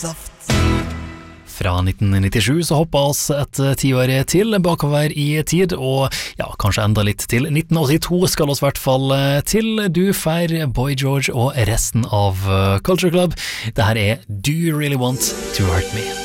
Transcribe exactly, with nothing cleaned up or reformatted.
saft. Fra nitten nittisju så hoppa oss et tiår til bakover i tid, og ja, kanskje enda litt til. nitten åttito skal oss i hvert fall til. Du får Boy George og resten av Culture Club. Det her er Do You Really Want To Hurt Me?